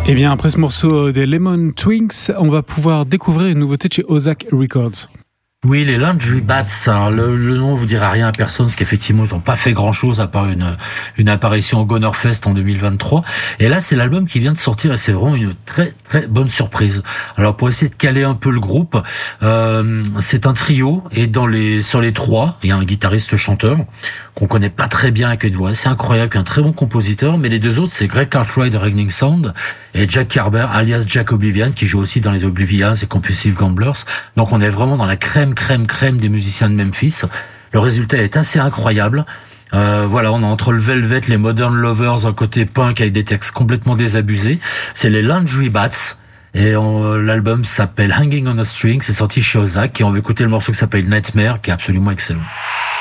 Et bien après ce morceau des Lemon Twinks, on va pouvoir découvrir une nouveauté de chez Ozak Records. Oui, les Laundry Bats. Alors le nom vous dira rien à personne, parce qu'effectivement ils ont pas fait grand chose à part une apparition au Gonerfest en 2023. Et là c'est l'album qui vient de sortir et c'est vraiment une très très bonne surprise. Alors pour essayer de caler un peu le groupe, c'est un trio et sur les trois, il y a un guitariste chanteur qu'on connaît pas très bien avec une voix assez incroyable, un très bon compositeur. Mais les deux autres c'est Greg Cartwright de Regning Sound et Jack Carber alias Jack Oblivion qui joue aussi dans les Oblivions et Compulsive Gamblers. Donc on est vraiment dans la crème des musiciens de Memphis. Le résultat est assez incroyable. Voilà, on a entre le Velvet, les Modern Lovers, un côté punk avec des textes complètement désabusés. C'est les Laundry Bats. Et l'album s'appelle Hanging on a String. C'est sorti chez Ozak. Et on va écouter le morceau qui s'appelle Nightmare, qui est absolument excellent.